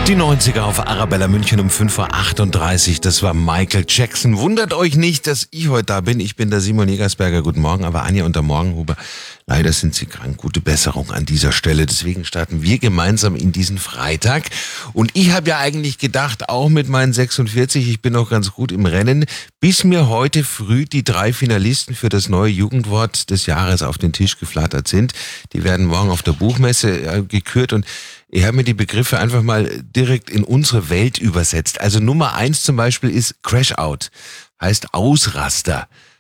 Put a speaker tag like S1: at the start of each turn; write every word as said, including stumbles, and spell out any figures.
S1: Die neunziger auf Arabella München um fünf Uhr achtunddreißig. Das war Michael Jackson. Wundert euch nicht, dass ich heute da bin. Ich bin der Simon Jägersberger. Guten Morgen. Aber Anja und der Morgenhuber, leider sind sie krank. Gute Besserung an dieser Stelle. Deswegen starten wir gemeinsam in diesen Freitag. Und ich habe ja eigentlich gedacht, auch mit meinen sechsundvierzig, ich bin noch ganz gut im Rennen, bis mir heute früh die drei Finalisten für das neue Jugendwort des Jahres auf den Tisch geflattert sind. Die werden morgen auf der Buchmesse äh, gekürt und ich habe mir die Begriffe einfach mal direkt in unsere Welt übersetzt. Also Nummer eins zum Beispiel ist Crash Out, heißt Ausraster.